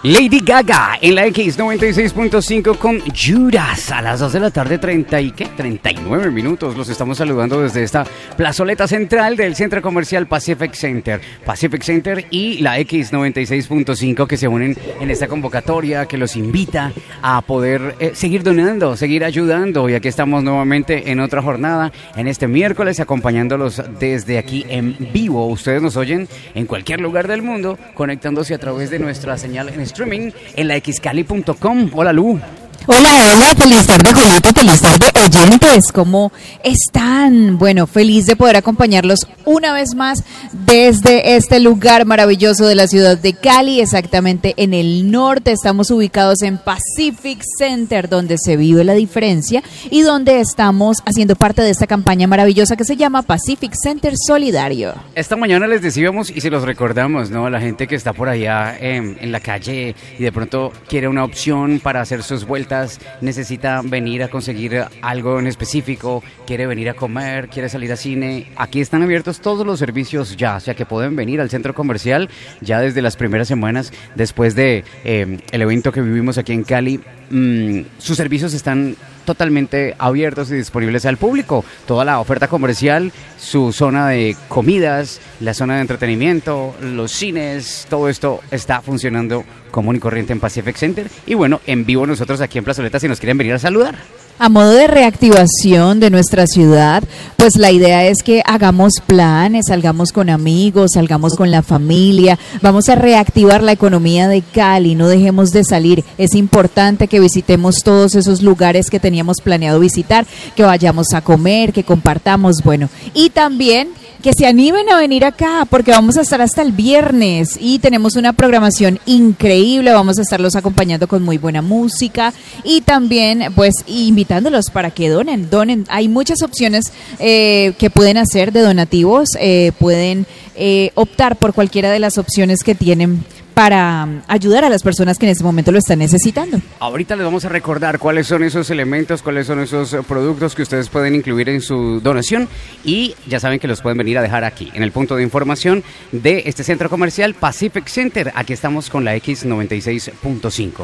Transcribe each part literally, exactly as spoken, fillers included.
Lady Gaga en la X noventa y seis punto cinco con Judas a las dos de la tarde, treinta y ¿qué? treinta y nueve minutos. Los estamos saludando desde esta plazoleta central del centro comercial Pacific Center. Pacific Center y la X noventa y seis punto cinco que se unen en esta convocatoria que los invita a poder eh, seguir donando, seguir ayudando. Y aquí estamos nuevamente en otra jornada, en este miércoles, acompañándolos desde aquí en vivo. Ustedes nos oyen en cualquier lugar del mundo, conectándose a través de nuestra señal en streaming en la x cali punto com. Hola, Lu. Hola, hola, feliz tarde, Julieta, feliz tarde, oyentes, ¿cómo están? Bueno, feliz de poder acompañarlos una vez más desde este lugar maravilloso de la ciudad de Cali, exactamente en el norte. Estamos ubicados en Pacific Center, donde se vive la diferencia y donde estamos haciendo parte de esta campaña maravillosa que se llama Pacific Center Solidario. Esta mañana les decíamos y se los recordamos, ¿no? La gente que está por allá eh, en la calle y de pronto quiere una opción para hacer sus vueltas, necesita venir a conseguir algo en específico, quiere venir a comer, quiere salir a cine. Aquí están abiertos todos los servicios ya, o sea que pueden venir al centro comercial ya desde las primeras semanas después de eh, el evento que vivimos aquí en Cali. Mm, sus servicios están totalmente abiertos y disponibles al público. Toda la oferta comercial, su zona de comidas, la zona de entretenimiento, los cines, todo esto está funcionando común y corriente en Pacific Center. Y bueno, en vivo nosotros aquí en Plazoleta, si nos quieren venir a saludar. A modo de reactivación de nuestra ciudad, pues la idea es que hagamos planes, salgamos con amigos, salgamos con la familia, vamos a reactivar la economía de Cali, no dejemos de salir. Es importante que visitemos todos esos lugares que teníamos planeado visitar, que vayamos a comer, que compartamos, bueno, y también que se animen a venir acá porque vamos a estar hasta el viernes y tenemos una programación increíble, vamos a estarlos acompañando con muy buena música y también pues invitándolos para que donen, donen. Hay muchas opciones eh, que pueden hacer de donativos, eh, pueden eh, optar por cualquiera de las opciones que tienen para ayudar a las personas que en este momento lo están necesitando. Ahorita les vamos a recordar cuáles son esos elementos, cuáles son esos productos que ustedes pueden incluir en su donación y ya saben que los pueden venir a dejar aquí, en el punto de información de este centro comercial Pacific Center. Aquí estamos con la X noventa y seis punto cinco.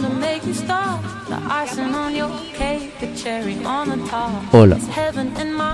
Hola.